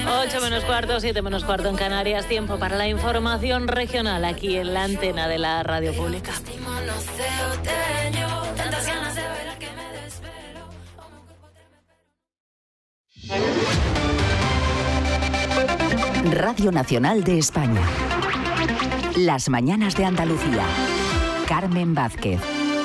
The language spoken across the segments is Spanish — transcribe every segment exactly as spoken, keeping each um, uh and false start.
ocho menos cuarto, siete menos cuarto en Canarias. Tiempo para la información regional aquí en la antena de la radio pública. Radio Nacional de España. Las mañanas de Andalucía. Carmen Vázquez.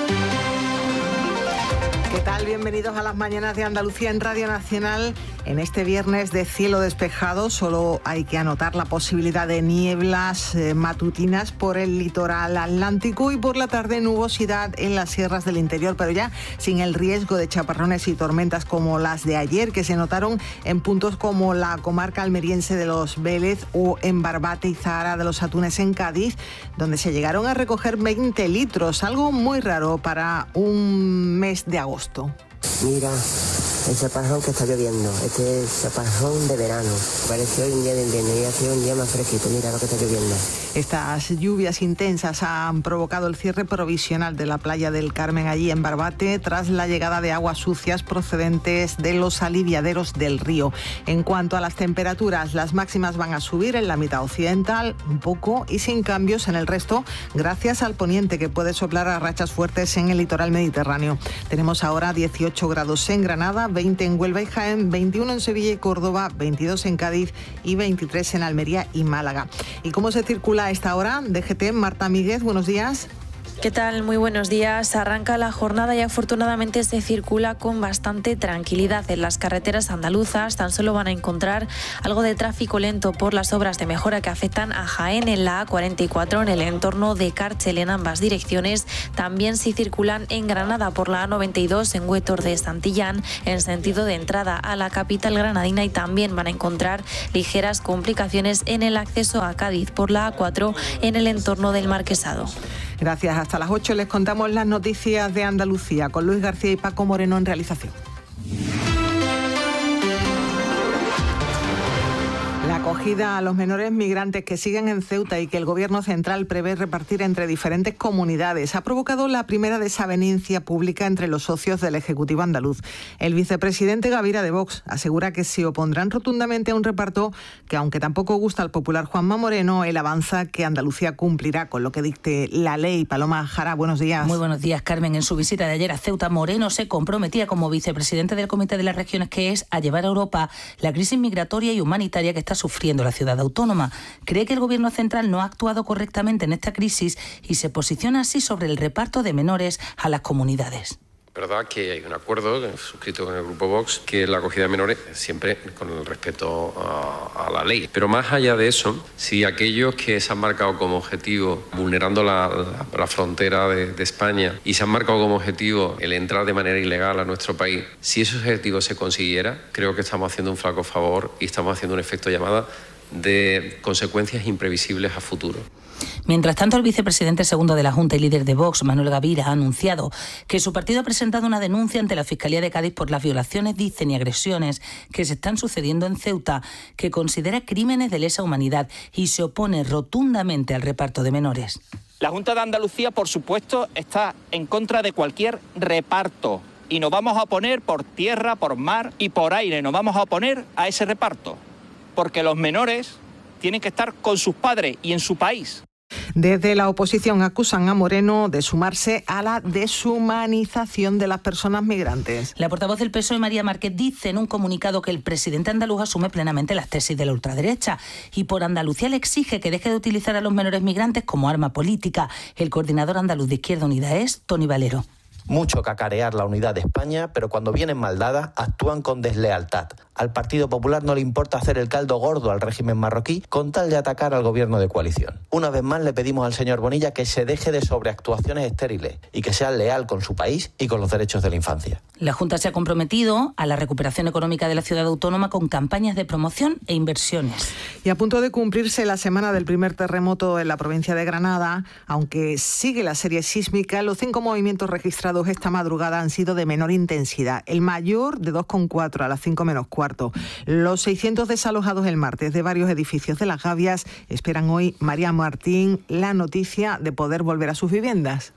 ¿Qué tal? Bienvenidos a las mañanas de Andalucía en Radio Nacional. En este viernes de cielo despejado solo hay que anotar la posibilidad de nieblas eh, matutinas por el litoral atlántico y por la tarde nubosidad en las sierras del interior, pero ya sin el riesgo de chaparrones y tormentas como las de ayer, que se notaron en puntos como la comarca almeriense de los Vélez o en Barbate y Zahara de los Atunes en Cádiz, donde se llegaron a recoger veinte litros, algo muy raro para un mes de agosto. Mira, el chaparrón que está lloviendo, este es chaparrón de verano, parece hoy un día de invierno y ha sido un día más fresquito, mira lo que está lloviendo. Estas lluvias intensas han provocado el cierre provisional de la playa del Carmen allí en Barbate tras la llegada de aguas sucias procedentes de los aliviaderos del río. En cuanto a las temperaturas, las máximas van a subir en la mitad occidental un poco y sin cambios en el resto, gracias al poniente que puede soplar a rachas fuertes en el litoral mediterráneo. Tenemos ahora dieciocho grados en Granada, veinte en Huelva y Jaén, veintiuno en Sevilla y Córdoba, veintidós en Cádiz y veintitrés en Almería y Málaga. ¿Y cómo se circula a esta hora? D G T, Marta Míguez, buenos días. ¿Qué tal? Muy buenos días. Arranca la jornada y afortunadamente se circula con bastante tranquilidad. En las carreteras andaluzas tan solo van a encontrar algo de tráfico lento por las obras de mejora que afectan a Jaén en la A cuarenta y cuatro en el entorno de Cárchel en ambas direcciones. También si circulan en Granada por la A noventa y dos en Huétor de Santillán en sentido de entrada a la capital granadina, y también van a encontrar ligeras complicaciones en el acceso a Cádiz por la A cuatro en el entorno del Marquesado. Gracias. Hasta las ocho les contamos las noticias de Andalucía con Luis García y Paco Moreno en realización. La acogida a los menores migrantes que siguen en Ceuta y que el Gobierno central prevé repartir entre diferentes comunidades ha provocado la primera desavenencia pública entre los socios del Ejecutivo andaluz. El vicepresidente Gavira de Vox asegura que se opondrán rotundamente a un reparto que, aunque tampoco gusta al popular Juanma Moreno, él avanza que Andalucía cumplirá con lo que dicte la ley. Paloma Jara, buenos días. Muy buenos días, Carmen. En su visita de ayer a Ceuta, Moreno se comprometía como vicepresidente del Comité de las Regiones que es a llevar a Europa la crisis migratoria y humanitaria que está sufriendo la ciudad autónoma. Cree que el Gobierno central no ha actuado correctamente en esta crisis y se posiciona así sobre el reparto de menores a las comunidades. Es verdad que hay un acuerdo suscrito con el Grupo Vox, que la acogida de menores siempre con el respeto a, a la ley. Pero más allá de eso, si aquellos que se han marcado como objetivo, vulnerando la, la, la frontera de, de España, y se han marcado como objetivo el entrar de manera ilegal a nuestro país, si ese objetivo se consiguiera, creo que estamos haciendo un flaco favor y estamos haciendo un efecto llamada de consecuencias imprevisibles a futuro. Mientras tanto, el vicepresidente segundo de la Junta y líder de Vox, Manuel Gavira, ha anunciado que su partido ha presentado una denuncia ante la Fiscalía de Cádiz por las violaciones, dicen, y agresiones que se están sucediendo en Ceuta, que considera crímenes de lesa humanidad y se opone rotundamente al reparto de menores. La Junta de Andalucía, por supuesto, está en contra de cualquier reparto y nos vamos a oponer por tierra, por mar y por aire. Nos vamos a oponer a ese reparto porque los menores tienen que estar con sus padres y en su país. Desde la oposición acusan a Moreno de sumarse a la deshumanización de las personas migrantes. La portavoz del P S O E, María Márquez, dice en un comunicado que el presidente andaluz asume plenamente las tesis de la ultraderecha y por Andalucía le exige que deje de utilizar a los menores migrantes como arma política. El coordinador andaluz de Izquierda Unida es Toni Valero. Mucho cacarear la unidad de España, pero cuando vienen mal dadas actúan con deslealtad. Al Partido Popular no le importa hacer el caldo gordo al régimen marroquí con tal de atacar al gobierno de coalición. Una vez más le pedimos al señor Bonilla que se deje de sobreactuaciones estériles y que sea leal con su país y con los derechos de la infancia. La Junta se ha comprometido a la recuperación económica de la ciudad autónoma con campañas de promoción e inversiones. Y a punto de cumplirse la semana del primer terremoto en la provincia de Granada, aunque sigue la serie sísmica, los cinco movimientos registrados esta madrugada han sido de menor intensidad. El mayor de dos coma cuatro a las cinco menos cuarto. Los seiscientos desalojados el martes de varios edificios de Las Gavias esperan hoy, María Martín, la noticia de poder volver a sus viviendas.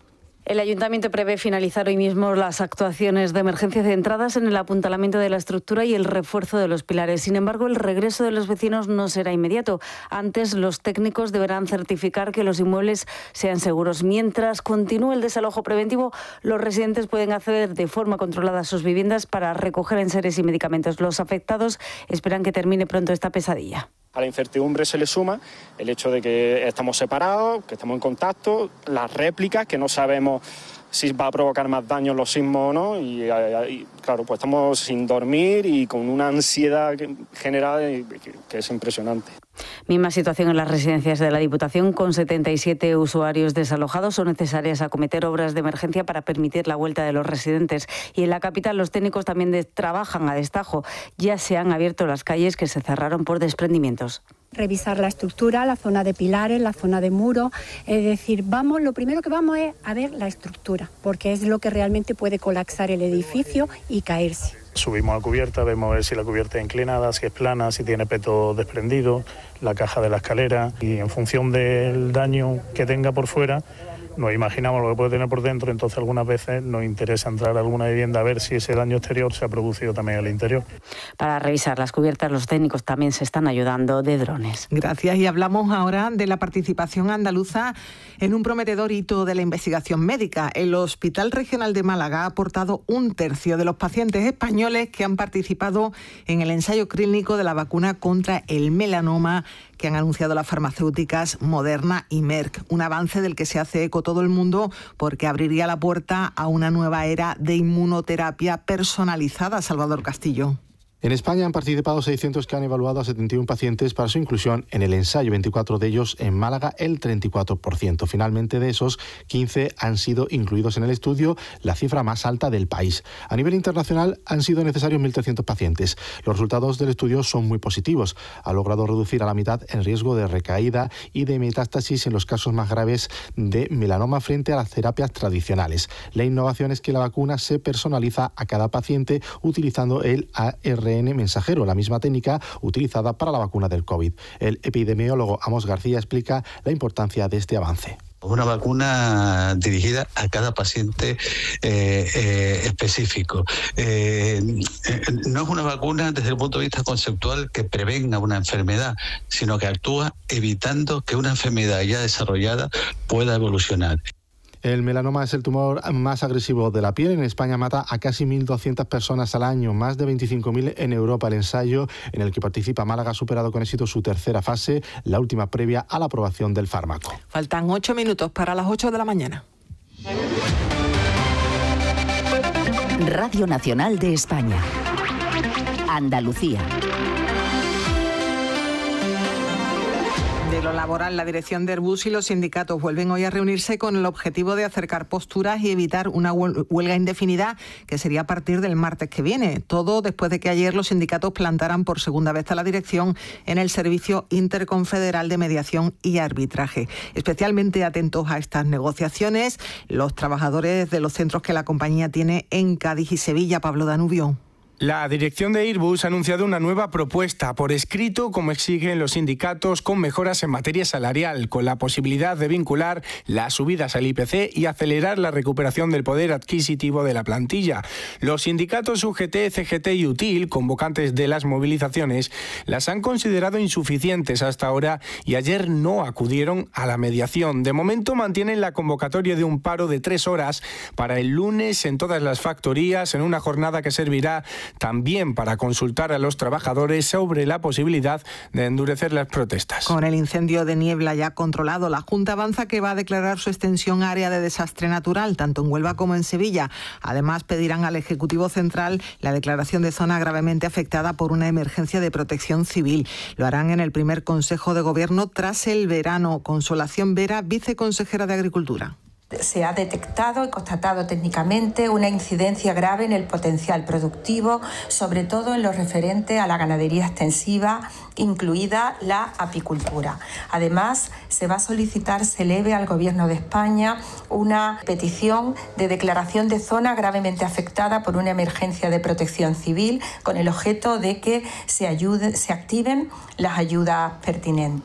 El Ayuntamiento prevé finalizar hoy mismo las actuaciones de emergencia centradas en el apuntalamiento de la estructura y el refuerzo de los pilares. Sin embargo, el regreso de los vecinos no será inmediato. Antes, los técnicos deberán certificar que los inmuebles sean seguros. Mientras continúe el desalojo preventivo, los residentes pueden acceder de forma controlada a sus viviendas para recoger enseres y medicamentos. Los afectados esperan que termine pronto esta pesadilla. A la incertidumbre se le suma el hecho de que estamos separados, que estamos en contacto, las réplicas, que no sabemos si va a provocar más daños los sismos o no, y, y claro, pues estamos sin dormir y con una ansiedad generada que, que es impresionante. Misma situación en las residencias de la Diputación, con setenta y siete usuarios desalojados. Son necesarias acometer obras de emergencia para permitir la vuelta de los residentes. Y en la capital los técnicos también de, trabajan a destajo. Ya se han abierto las calles que se cerraron por desprendimientos. Revisar la estructura, la zona de pilares, la zona de muro, es decir, vamos, lo primero que vamos es a ver la estructura, porque es lo que realmente puede colapsar el edificio y caerse. Subimos a la cubierta, vemos a ver si la cubierta es inclinada, si es plana, si tiene peto desprendido, la caja de la escalera, y en función del daño que tenga por fuera, nos imaginamos lo que puede tener por dentro. Entonces algunas veces nos interesa entrar a alguna vivienda a ver si ese daño exterior se ha producido también en el interior. Para revisar las cubiertas, los técnicos también se están ayudando de drones. Gracias. Y hablamos ahora de la participación andaluza en un prometedor hito de la investigación médica. El Hospital Regional de Málaga ha aportado un tercio de los pacientes españoles que han participado en el ensayo clínico de la vacuna contra el melanoma que han anunciado las farmacéuticas Moderna y Merck. Un avance del que se hace eco todo el mundo porque abriría la puerta a una nueva era de inmunoterapia personalizada. Salvador Castillo. En España han participado seiscientos que han evaluado a setenta y uno pacientes para su inclusión en el ensayo, veinticuatro de ellos en Málaga, el treinta y cuatro por ciento. Finalmente, de esos, quince han sido incluidos en el estudio, la cifra más alta del país. A nivel internacional han sido necesarios mil trescientos pacientes. Los resultados del estudio son muy positivos. Ha logrado reducir a la mitad el riesgo de recaída y de metástasis en los casos más graves de melanoma frente a las terapias tradicionales. La innovación es que la vacuna se personaliza a cada paciente utilizando el A R N mensajero, la misma técnica utilizada para la vacuna del COVID. El epidemiólogo Amos García explica la importancia de este avance. Una vacuna dirigida a cada paciente eh, eh, específico. Eh, eh, no es una vacuna desde el punto de vista conceptual que prevenga una enfermedad, sino que actúa evitando que una enfermedad ya desarrollada pueda evolucionar. El melanoma es el tumor más agresivo de la piel. En España mata a casi mil doscientas personas al año, más de veinticinco mil en Europa. El ensayo en el que participa Málaga ha superado con éxito su tercera fase, la última previa a la aprobación del fármaco. Faltan ocho minutos para las ocho de la mañana. Radio Nacional de España. Andalucía. De lo laboral, la dirección de Airbus y los sindicatos vuelven hoy a reunirse con el objetivo de acercar posturas y evitar una huelga indefinida que sería a partir del martes que viene. Todo después de que ayer los sindicatos plantaran por segunda vez a la dirección en el Servicio Interconfederal de Mediación y Arbitraje. Especialmente atentos a estas negociaciones, los trabajadores de los centros que la compañía tiene en Cádiz y Sevilla. Pablo Danubio. La dirección de Airbus ha anunciado una nueva propuesta por escrito, como exigen los sindicatos, con mejoras en materia salarial, con la posibilidad de vincular las subidas al I P C y acelerar la recuperación del poder adquisitivo de la plantilla. Los sindicatos U G T, C G T y U T I L, convocantes de las movilizaciones, las han considerado insuficientes hasta ahora y ayer no acudieron a la mediación. De momento mantienen la convocatoria de un paro de tres horas para el lunes en todas las factorías, en una jornada que servirá también para consultar a los trabajadores sobre la posibilidad de endurecer las protestas. Con el incendio de niebla ya controlado, la Junta avanza que va a declarar su extensión área de desastre natural, tanto en Huelva como en Sevilla. Además, pedirán al Ejecutivo Central la declaración de zona gravemente afectada por una emergencia de protección civil. Lo harán en el primer Consejo de Gobierno tras el verano. Consolación Vera, viceconsejera de Agricultura. Se ha detectado y constatado técnicamente una incidencia grave en el potencial productivo, sobre todo en lo referente a la ganadería extensiva, incluida la apicultura. Además, se va a solicitar, se eleve al Gobierno de España una petición de declaración de zona gravemente afectada por una emergencia de protección civil, con el objeto de que se ayude, se activen las ayudas pertinentes.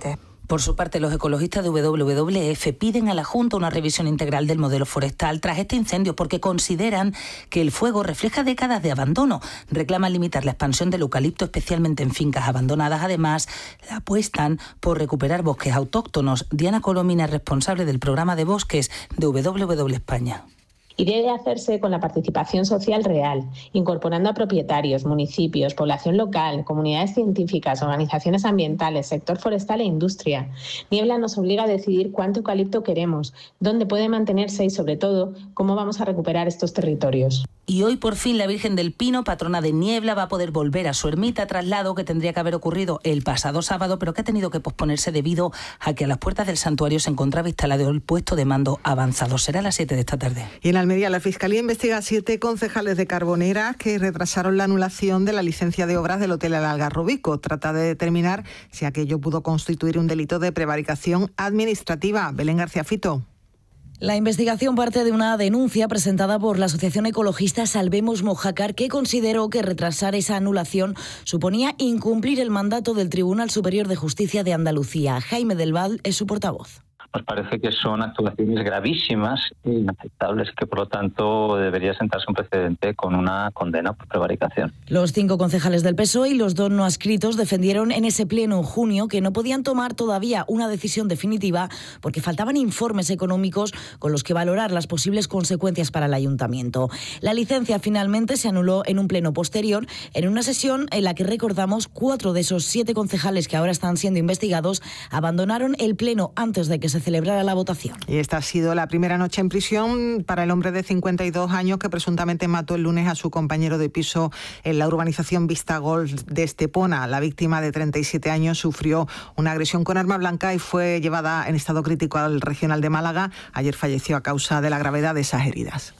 Por su parte, los ecologistas de W W F piden a la Junta una revisión integral del modelo forestal tras este incendio porque consideran que el fuego refleja décadas de abandono. Reclaman limitar la expansión del eucalipto, especialmente en fincas abandonadas. Además, apuestan por recuperar bosques autóctonos. Diana Colomina es responsable del programa de bosques de W W W España. Y debe hacerse con la participación social real, incorporando a propietarios, municipios, población local, comunidades científicas, organizaciones ambientales, sector forestal e industria. Niebla nos obliga a decidir cuánto eucalipto queremos, dónde puede mantenerse y, sobre todo, cómo vamos a recuperar estos territorios. Y hoy, por fin, la Virgen del Pino, patrona de Niebla, va a poder volver a su ermita, traslado que tendría que haber ocurrido el pasado sábado, pero que ha tenido que posponerse debido a que a las puertas del santuario se encontraba instalado el puesto de mando avanzado. Será a las siete de esta tarde. Y en Almería, la Fiscalía investiga a siete concejales de Carbonera que retrasaron la anulación de la licencia de obras del Hotel El Algarrobico. Trata de determinar si aquello pudo constituir un delito de prevaricación administrativa. Belén García Fito. La investigación parte de una denuncia presentada por la asociación ecologista Salvemos Mojácar, que consideró que retrasar esa anulación suponía incumplir el mandato del Tribunal Superior de Justicia de Andalucía. Jaime del Val es su portavoz. Nos parece que son actuaciones gravísimas e inaceptables, que por lo tanto debería sentarse un precedente con una condena por prevaricación. Los cinco concejales del P S O E y los dos no adscritos defendieron en ese pleno en junio que no podían tomar todavía una decisión definitiva porque faltaban informes económicos con los que valorar las posibles consecuencias para el ayuntamiento. La licencia finalmente se anuló en un pleno posterior, en una sesión en la que, recordamos, cuatro de esos siete concejales que ahora están siendo investigados abandonaron el pleno antes de que se celebrara la votación. Y esta ha sido la primera noche en prisión para el hombre de cincuenta y dos años que presuntamente mató el lunes a su compañero de piso en la urbanización Vista Golf de Estepona. La víctima, de treinta y siete años, sufrió una agresión con arma blanca y fue llevada en estado crítico al Regional de Málaga. Ayer falleció a causa de la gravedad de esas heridas.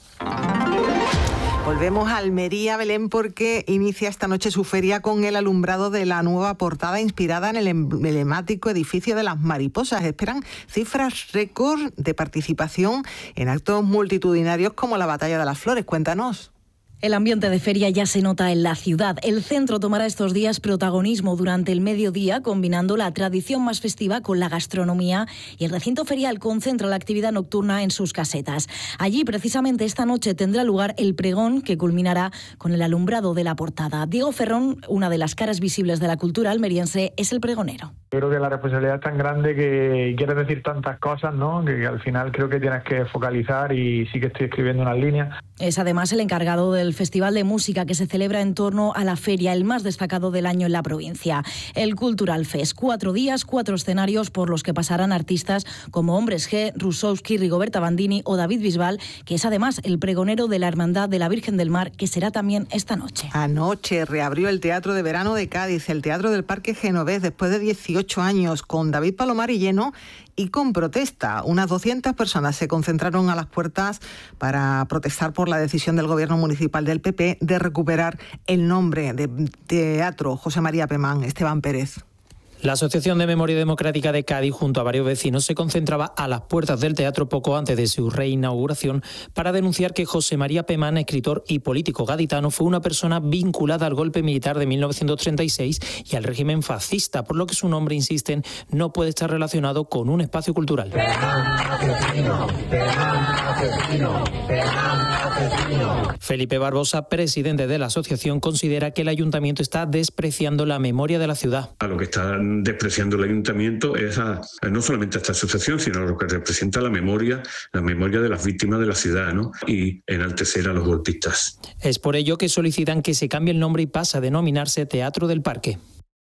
Volvemos a Almería, Belén, porque inicia esta noche su feria con el alumbrado de la nueva portada inspirada en el emblemático edificio de las Mariposas. Esperan cifras récord de participación en actos multitudinarios como la Batalla de las Flores. Cuéntanos. El ambiente de feria ya se nota en la ciudad. El centro tomará estos días protagonismo durante el mediodía, combinando la tradición más festiva con la gastronomía, y el recinto ferial concentra la actividad nocturna en sus casetas. Allí, precisamente esta noche, tendrá lugar el pregón, que culminará con el alumbrado de la portada. Diego Ferrón, una de las caras visibles de la cultura almeriense, es el pregonero. Creo que la responsabilidad es tan grande que quieres decir tantas cosas, ¿no?, que al final creo que tienes que focalizar, y sí que estoy escribiendo unas líneas. Es además el encargado del Festival de Música que se celebra en torno a la feria, el más destacado del año en la provincia. El Cultural Fest. Cuatro días, cuatro escenarios por los que pasarán artistas como Hombres G, Rusowski, Rigoberta Bandini o David Bisbal, que es además el pregonero de la Hermandad de la Virgen del Mar, que será también esta noche. Anoche reabrió el Teatro de Verano de Cádiz, el Teatro del Parque Genovés, después de dieciocho años, con David Palomar y lleno y con protesta. Unas doscientas personas se concentraron a las puertas para protestar por la decisión del Gobierno municipal del P P de recuperar el nombre de Teatro José María Pemán. Esteban Pérez. La Asociación de Memoria Democrática de Cádiz, junto a varios vecinos, se concentraba a las puertas del teatro poco antes de su reinauguración para denunciar que José María Pemán, escritor y político gaditano, fue una persona vinculada al golpe militar de mil novecientos treinta y seis y al régimen fascista, por lo que su nombre, insisten, no puede estar relacionado con un espacio cultural. Felipe Barbosa, presidente de la asociación, considera que el ayuntamiento está despreciando la memoria de la ciudad. A lo que está despreciando el ayuntamiento es a, a no solamente a esta asociación, sino a lo que representa la memoria, la memoria de las víctimas de la ciudad, ¿no?, y enaltecer a los golpistas. Es por ello que solicitan que se cambie el nombre y pase a denominarse Teatro del Parque.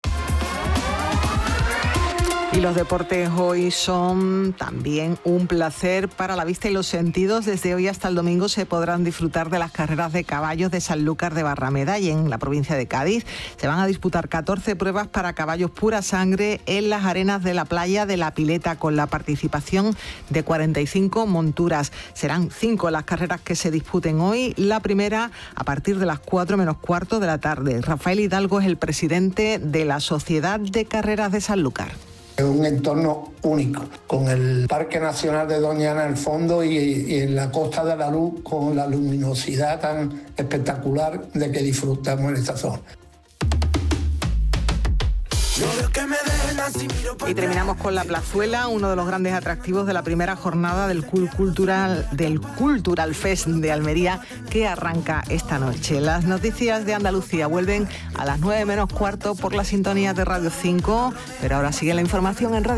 Y los deportes hoy son también un placer para la vista y los sentidos. Desde hoy hasta el domingo se podrán disfrutar de las carreras de caballos de Sanlúcar de Barrameda y en la provincia de Cádiz. Se van a disputar catorce pruebas para caballos pura sangre en las arenas de la playa de La Pileta, con la participación de cuarenta y cinco monturas. Serán cinco las carreras que se disputen hoy. La primera a partir de las cuatro menos cuarto de la tarde. Rafael Hidalgo es el presidente de la Sociedad de Carreras de Sanlúcar. Es un entorno único, con el Parque Nacional de Doñana al fondo y, y en la Costa de la Luz, con la luminosidad tan espectacular de que disfrutamos en esta zona. Y terminamos con la Plazuela, uno de los grandes atractivos de la primera jornada del Cultural, del Cultural Fest de Almería, que arranca esta noche. Las noticias de Andalucía vuelven a las nueve menos cuarto por la sintonía de Radio cinco, pero ahora sigue la información en Radio